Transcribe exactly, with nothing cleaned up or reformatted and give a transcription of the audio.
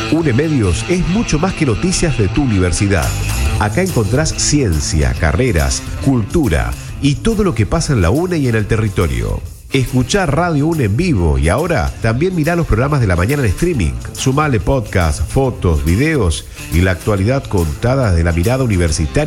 UNE Medios es mucho más que noticias de tu universidad. Acá encontrás ciencia, carreras, cultura y todo lo que pasa en la UNE y en el territorio. Escuchá Radio UNE en vivo y ahora también mirá los programas de la mañana en streaming. Sumale podcast, fotos, videos y la actualidad contada desde la mirada universitaria